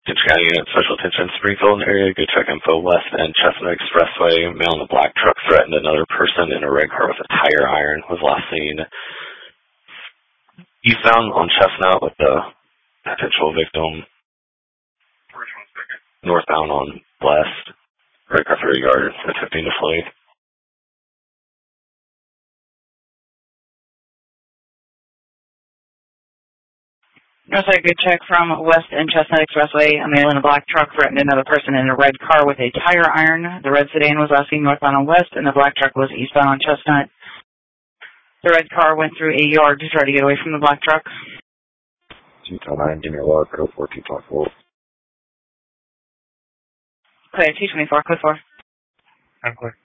Kitch County Unit, Special Attention, Springfield area, good check info, west and Chestnut Expressway, male in a black truck threatened another person in a red car with a tire iron, was last seen eastbound on Chestnut with the potential victim northbound on west, red car 30 yards, attempting to flee. There's a good check from west and Chestnut Expressway. A male in a black truck threatened another person in a red car with a tire iron. The red sedan was last seen northbound on west, and the black truck was eastbound on Chestnut. The red car went through a yard to try to get away from the black truck. 229, give me a log, code 42.4. Okay, 224, code 4. I'm clear.